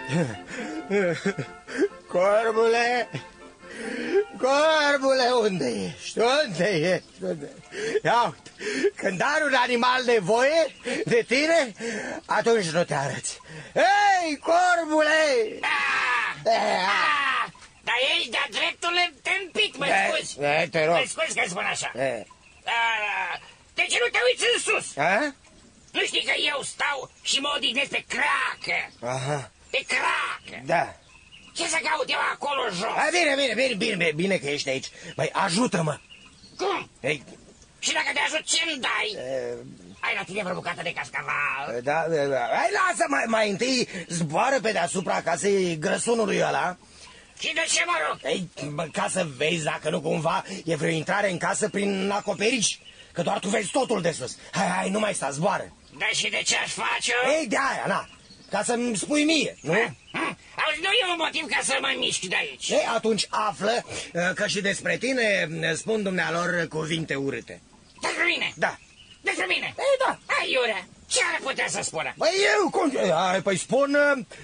Corbule, corbule, unde ești? Unde ești? Unde? Ia uite, când are un animal nevoie de tine, atunci nu te arăți. Ei, corbule! Dar ești de-a dreptul întâmpit, mă scuzi. Te rog. Mă scuzi că spun așa. De ce nu te uiți în sus? Nu știi că eu stau și mă odihnesc pe cracă? Aha. Pe cracă. Da. Ce să caut eu acolo jos? Bine că ești aici. Băi, ajută-mă. Cum? Ei. Și dacă te ajut, ce-mi dai? Ai la tine vreo bucată de cascaval? Da. Hai, lasă, mai întâi zboară pe deasupra casei grăsunului ăla. Și de ce, mă rog? Ei, ca să vezi dacă nu cumva e vreo intrare în casă prin acoperiș. Că doar tu vezi totul de sus. Hai, nu mai sta, zboară. Da, și de ce aș face-o? Ei, de aia, na. Ca să-mi spui mie, nu? Auzi, nu e un motiv ca să mă mișc de aici. Ei, atunci află că și despre tine spun dumnealor cuvinte urâte. Despre mine? Da. Despre mine? Ei, da. Aiurea, ce ar putea să spună? Băi, păi spun...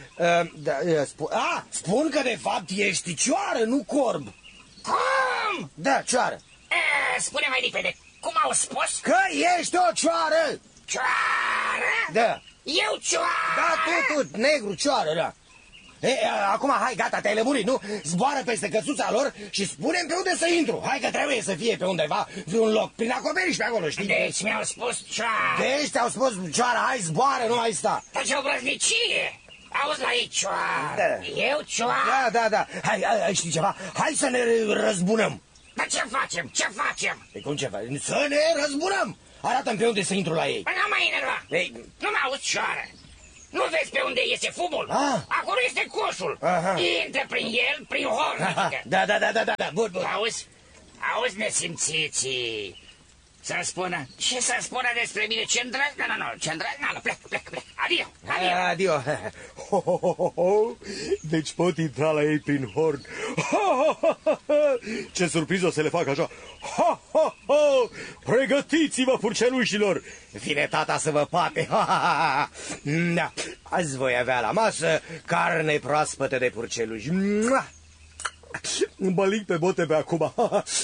spun că de fapt ești cioară, nu corb. Cum? Da, cioară. Spune mai repede, cum au spus? Că ești o cioară. Cioară? Da. Eu cioară? Da, tu, negru, cioară, da. Acum, hai, gata, te-ai lămurit, nu? Zboară peste căsuța lor și spune-mi pe unde să intru. Hai că trebuie să fie pe undeva, vreun loc, prin acoperiș pe acolo, știi? Deci mi-au spus cioară. Deci te-au spus cioară, hai, zboară, nu mai sta. Dar ce obrăznicie! Auzi la ei cioară. Da. Eu cioară? Da. Hai, știi ceva? Hai să ne răzbunăm. Dar ce facem? Ce facem? Păi cum ce facem? Să ne răzbunăm. Arată-mi pe unde să intru la ei. Păi nu mai enerva. Nu mă auzi, cioară. Nu vezi pe unde iese fumul? Acolo este coșul. Intră prin el, prin horn. Da. Bun. Auzi, nesimțiții. Să-mi spună. Ce să spună despre mine? Ce îndrăznă? Ce îndrăznă? Plec. Adio. Deci pot intra la ei prin horn. Ce surpriză o să le fac așa. Pregătiți-vă, purcelușilor. Vine tata să vă pape. Da. Azi voi avea la masă carne proaspătă de purceluși. Îmi bălic pe bote pe acum.